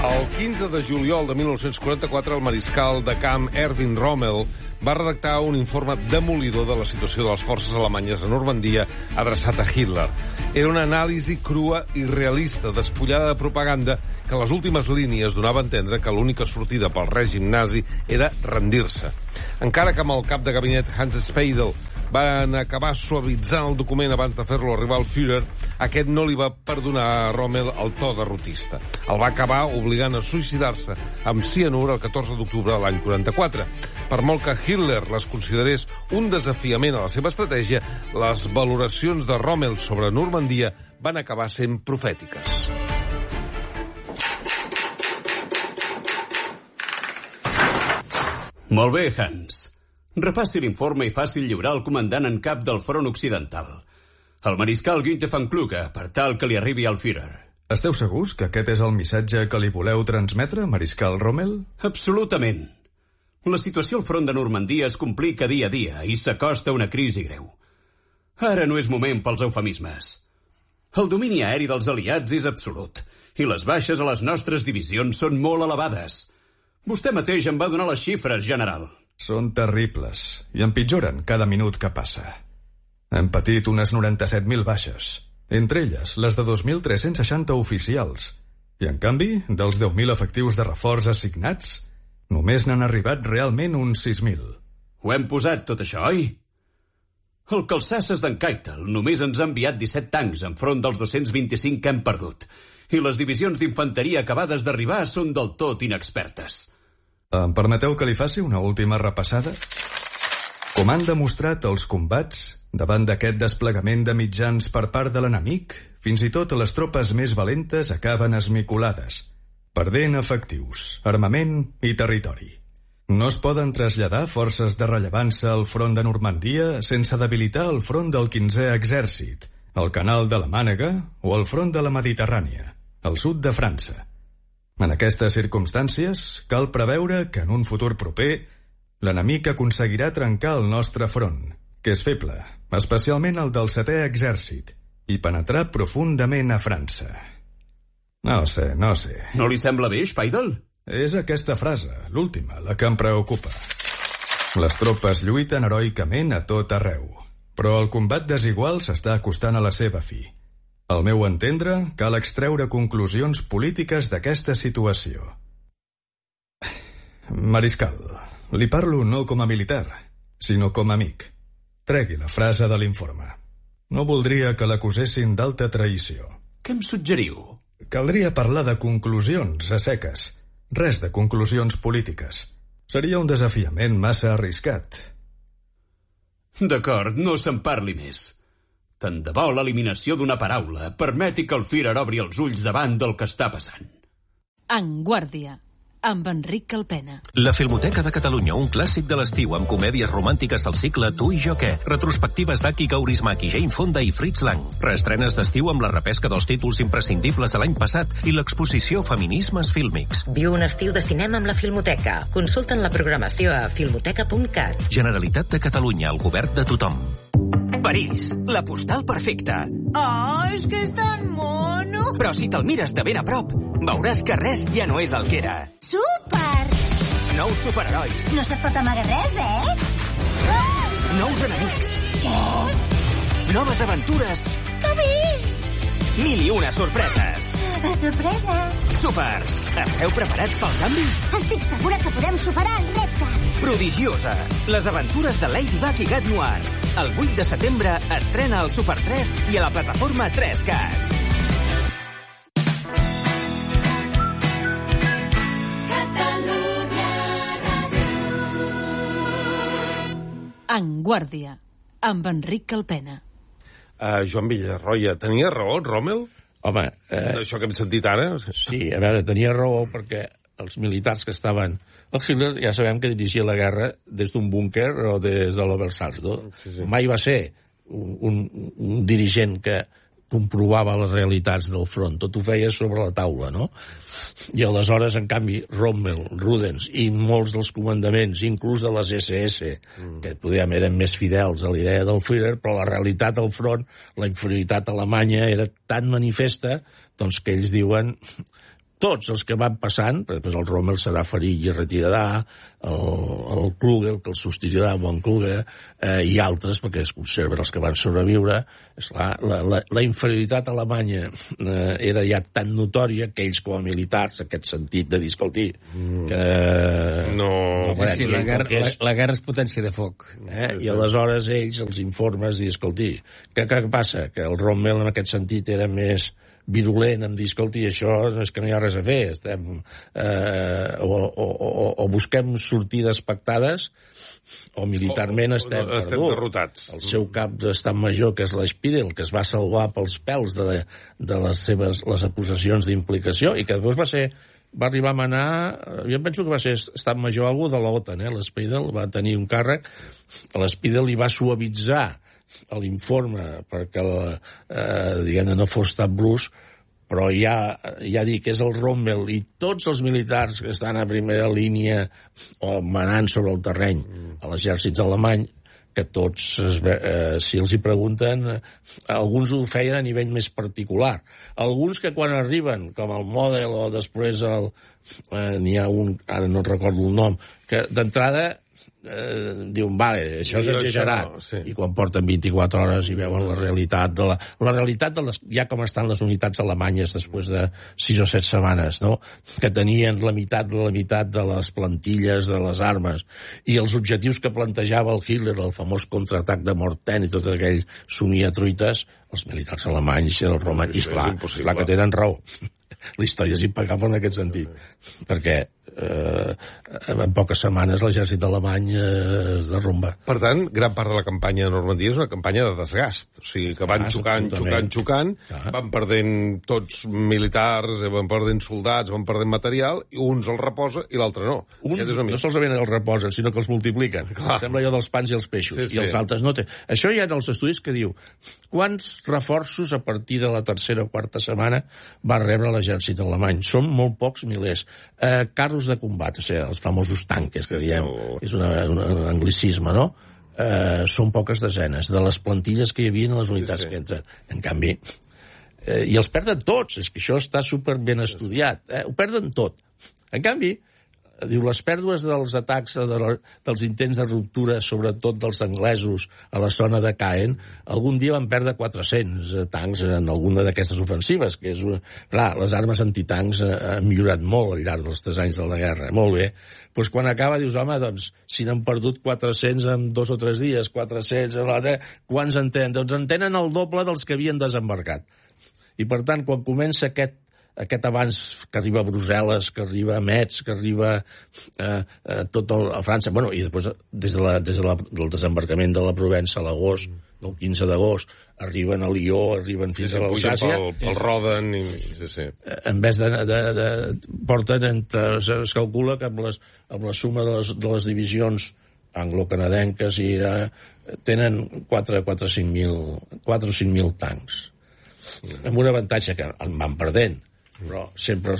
El 15 de juliol de 1944, el mariscal de camp Erwin Rommel va redactar un informe demolidor de la situació de les forces alemanyes a Normandia adreçat a Hitler. Era una anàlisi crua i realista, despullada de propaganda, que a les últimes línies donava a entendre que l'única sortida pel règim nazi era rendir-se. Encara que amb el cap de gabinet Hans Speidel van acabar suavitzant el document abans de fer-lo arribar al Führer, aquest no li va perdonar a Rommel el to derrotista. El va acabar obligant a suïcidar-se amb cianur el 14 d'octubre de l'any 44. Per molt que Hitler les considerés un desafiament a la seva estratègia, les valoracions de Rommel sobre Normandia van acabar sent profètiques. Molt bé, Hans. Repassi l'informe i faci lliurar al comandant en cap del front occidental, el mariscal Günther von Kluge, per tal que li arribi al Führer. Esteu segurs que aquest és el missatge que li voleu transmetre, mariscal Rommel? Absolutament. La situació al front de Normandia es complica dia a dia i s'acosta a una crisi greu. Ara no és moment pels eufemismes. El domini aeri dels aliats és absolut i les baixes a les nostres divisions són molt elevades. Vostè mateix em va donar les xifres, general. Són terribles i empitjoren cada minut que passa. Hem patit unes 97.000 baixes, entre elles les de 2.360 oficials, i en canvi, dels 10.000 efectius de reforç assignats, només n'han arribat realment uns 6.000. Ho hem posat tot això, oi? El Calçasses d'en Keitel només ens ha enviat 17 tancs enfront dels 225 que hem perdut, i les divisions d'infanteria acabades d'arribar són del tot inexpertes. Em permeteu que li faci una última repassada? Com han demostrat els combats, davant d'aquest desplegament de mitjans per part de l'enemic, fins i tot les tropes més valentes acaben esmicolades, perdent efectius, armament i territori. No es poden traslladar forces de rellevància al front de Normandia sense debilitar el front del 15è exèrcit, el canal de la Mànega o el front de la Mediterrània, al sud de França. En aquestes circumstàncies, cal preveure que en un futur proper l'enemic aconseguirà trencar el nostre front, que és feble, especialment el del 7è exèrcit, i penetrar profundament a França. No sé. No li sembla bé, Speidel? És aquesta frase, l'última, la que em preocupa. Les tropes lluiten heroicament a tot arreu, però el combat desigual s'està acostant a la seva fi. Al meu entendre, cal extreure conclusions polítiques d'aquesta situació. Mariscal, li parlo no com a militar, sinó com a amic. Tregui la frase de l'informe. No voldria que l'acusessin d'alta traïció. Què em suggeriu? Caldria parlar de conclusions a seques, res de conclusions polítiques. Seria un desafiament massa arriscat. D'acord, no se'n parli més. Tant de bo l'eliminació d'una paraula permeti que el Führer obri els ulls davant del que està passant. En Guàrdia, amb Enric Calpena. La Filmoteca de Catalunya, un clàssic de l'estiu amb comèdies romàntiques al cicle Tu i jo què, retrospectives d'Aki Kaurismäki, Jane Fonda i Fritz Lang, reestrenes d'estiu amb la repesca dels títols imprescindibles de l'any passat i l'exposició Feminismes Fílmics. Viu un estiu de cinema amb la Filmoteca. Consulta'n la programació a filmoteca.cat. Generalitat de Catalunya, el govern de tothom. París, la postal perfecta. Oh, és que és tan mono. Però si te'l mires de ben a prop, veuràs que res ja no és el que era. Súper! Nous superherois. No se't pot amagar res, Nous enemics. Què? Noves aventures. Que vist? 1001 sorpreses. Sorpresa. Súpers. Esteu preparats pel canvi? Estic segura que podem superar el repte. Prodigiosa. Les aventures de Ladybug i Gat Noir. El 8 de setembre estrena al Super 3 i a la plataforma 3Cat. En Guàrdia, amb Enric Calpena. Joan Villarroia, tenia raó, Rommel? Home... Això que hem sentit ara? Sí, a veure, tenia raó perquè els militars que estaven... El Hitler ja sabem que dirigia la guerra des d'un búnquer o des de l'Obersalzdo. Sí. Mai va ser un dirigent que comprovava les realitats del front. Tot ho feia sobre la taula, no? I aleshores, en canvi, Rommel, Rudens i molts dels comandaments, inclús de les SS, que podríem eren més fidels a la idea del Führer, però la realitat al front, la inferioritat alemanya, era tan manifesta doncs, que ells diuen tots els que van passant, després el Rommel serà ferit i retirarà, el Kluge, que el substituirà, Von Kluge, i altres, perquè es conserven els que van sobreviure. Esclar, la inferioritat alemanya era ja tan notòria que ells, com a militars, aquest sentit de dir, escolti, que... Sí, la guerra és potència de foc. I aleshores ells, els informes, dir, escolti, què passa? Que el Rommel en aquest sentit era més virulent, em dir, escolti, això és que no hi ha res a fer, o busquem sortides pactades, o militarment estem derrotats. El seu cap d'estat major, que és l'Spidel, que es va salvar pels pèls de les acusacions d'implicació, i que després va arribar a manar, jo penso que va ser estat major algú de l'OTAN, l'Spidel va tenir un càrrec, l'Spidel li va suavitzar l'informe perquè diguem-ne no fos tan brusc, però ja dic que és el Rommel i tots els militars que estan a primera línia o manant sobre el terreny a l'exèrcit alemany, que tots, si els hi pregunten, alguns ho feien a nivell més particular. Alguns que quan arriben, com el Model o després n'hi ha un, ara no recordo el nom, que d'entrada diuen, vale, això és exagerat, i quan porten 24 hores i veuen la realitat ja com estan les unitats alemanyes després de 6 o 7 setmanes, no? Que tenien la meitat de les plantilles de les armes i els objectius que plantejava el Hitler, el famós contraatac de Morten i tots aquells somiatruites, els militars alemanys i els romans, i clar que tenen raó. La història és impecable en aquest sentit, perquè en poques setmanes l'exèrcit alemany es derrumba. Per tant, gran part de la campanya de Normandia és una campanya de desgast, o sigui que van xocant, van perdent tots militars, van perdent soldats, van perdent material, i uns els reposa i l'altre no. Uns no solament els reposen, sinó que els multipliquen. Sembla allò dels pans i els peixos, i els altres no té. Això hi ha els estudis que diu quants reforços a partir de la tercera o quarta setmana va rebre l'exèrcit alemany. Són molt pocs milers. Carros de combat, o sigui, els famosos tanques, que diem, és un anglicisme, no? Són poques desenes de les plantilles que hi havia en les unitats que entren. En canvi, i els perden tots, és que això està super ben estudiat, ho perden tot. En canvi, diu, les pèrdues dels atacs, dels intents de ruptura, sobretot dels anglesos a la zona de Caen, algun dia van perdre 400 tancs en alguna d'aquestes ofensives, que és clar, les armes antitancs han millorat molt al llarg dels 3 anys de la guerra, molt bé. Doncs quan acaba dius, home, doncs, si n'han perdut 400 en 2 o 3 dies, 400 en l'altre, quants en tenen? Doncs en tenen el doble dels que havien desembarcat. I per tant, quan comença aquest abans que arriba a Brussel·les, que arriba a Metz, que arriba a França, bueno, i després des del desembarcament de la Provença a l'agost, del 15 d'agost, arriben a Lió, arriben fins a l'Alsàcia. El Roden, en vez porten, es calcula que amb la suma de les divisions anglo-canadenques tenen 4 o 5.000 tancs. Amb un avantatge que en van perdent, però sempre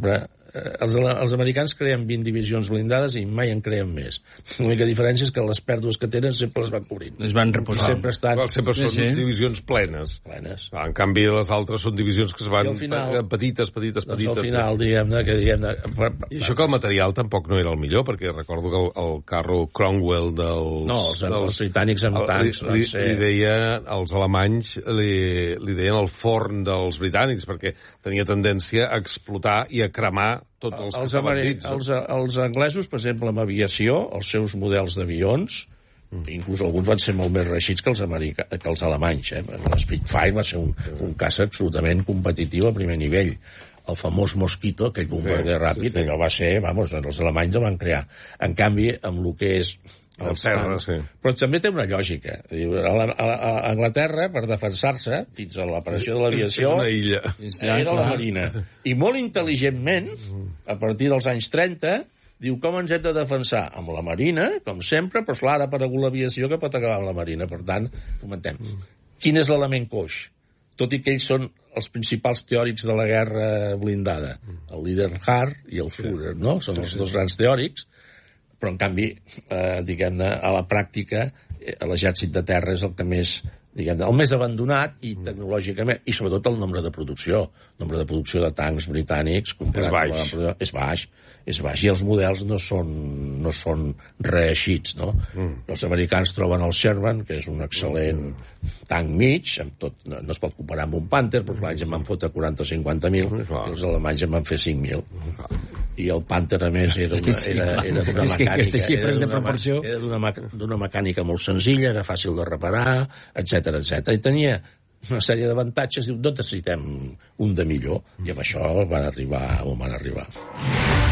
els americans creen 20 divisions blindades i mai en creen més. L'única diferència és que les pèrdues que tenen sempre les van cobrint. Les van reposant. Sempre són divisions plenes. En canvi, les altres són divisions que es van petites. Al final, diguem-ne... I això que el material tampoc no era el millor, perquè recordo que el carro Cromwell els britànics amb tancs... Li deia, els alemanys li deien el forn dels britànics, perquè tenia tendència a explotar i a cremar tots els que estaven dits. Els anglesos, per exemple, amb aviació, els seus models d'avions, inclús alguns van ser molt més reeixits que els alemanys. L'Spitfire va ser un caça absolutament competitiu a primer nivell. El famós Mosquito, aquell bombarder ràpid, allò va ser, els alemanys el van crear. En canvi, amb el que és però també té una lògica. A Anglaterra, per defensar-se, fins a l'aparició de l'aviació, era la Marina. I molt intel·ligentment, a partir dels anys 30, diu com ens hem de defensar? Amb la Marina, com sempre, però clar, ara ha aparegut l'aviació que pot acabar amb la Marina. Per tant, comentem. Quin és l'element coix? Tot i que ells són els principals teòrics de la guerra blindada. El Liederhard i el Führer, no? Són els dos grans teòrics. Però, en canvi, diguem-ne, a la pràctica, l'exèrcit de terra és el que més diguem, el més abandonat i tecnològicament, i sobretot el nombre de producció. El nombre de producció de tancs britànics és baix, i els models no són reeixits, no? Els americans troben el Sherman, que és un excel·lent tanc mig, amb tot, no es pot comparar amb un Panther, però els alemanys en van fotre 40-50.000 i els alemanys en van fer 5.000. I el Panther, a més, era d'una mecànica, d'una mecànica molt senzilla, era fàcil de reparar, etc. I tenia una sèrie d'avantatges, diu, no necessitem un de millor, i amb això van arribar on van arribar.